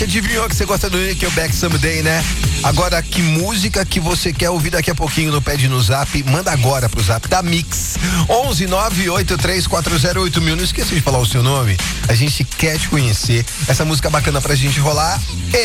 gente adivinhou que você gosta do Nickelback Someday, né? Agora, que música que você quer ouvir daqui a pouquinho no Pede no Zap? Manda agora pro Zap da Mix. 11983408000. Não esqueça de falar o seu nome. A gente quer te conhecer. Essa música bacana pra gente rolar.